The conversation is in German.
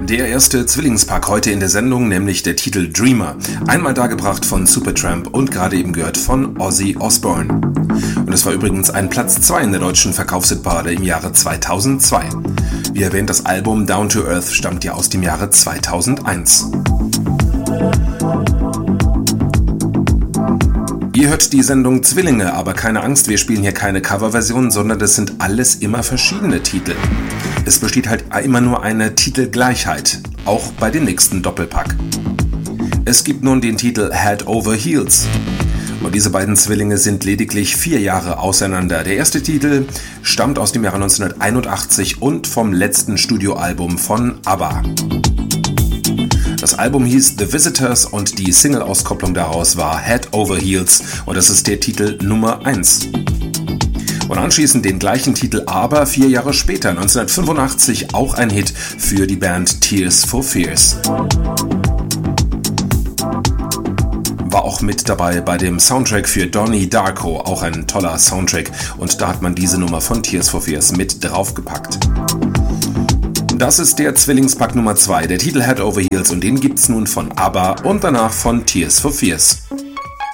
Der erste Zwillingspack heute in der Sendung, nämlich der Titel Dreamer. Einmal dargebracht von Supertramp und gerade eben gehört von Ozzy Osbourne. Und es war übrigens ein Platz 2 in der deutschen Verkaufshitparade im Jahre 2002. Wie erwähnt, das Album Down to Earth stammt ja aus dem Jahre 2001. Ihr hört die Sendung Zwillinge, aber keine Angst, wir spielen hier keine Coverversionen, sondern das sind alles immer verschiedene Titel. Es besteht halt immer nur eine Titelgleichheit, auch bei dem nächsten Doppelpack. Es gibt nun den Titel Head Over Heels. Und diese beiden Zwillinge sind lediglich 4 Jahre auseinander. Der erste Titel stammt aus dem Jahre 1981 und vom letzten Studioalbum von ABBA. Das Album hieß The Visitors und die Single-Auskopplung daraus war Head Over Heels und das ist der Titel Nummer 1. Und anschließend den gleichen Titel, aber 4 Jahre später, 1985, auch ein Hit für die Band Tears for Fears. War auch mit dabei bei dem Soundtrack für Donnie Darko, auch ein toller Soundtrack, und da hat man diese Nummer von Tears for Fears mit draufgepackt. Das ist der Zwillingspack Nummer 2, der Titel Head Over Heels, und den gibt's nun von ABBA und danach von Tears for Fears.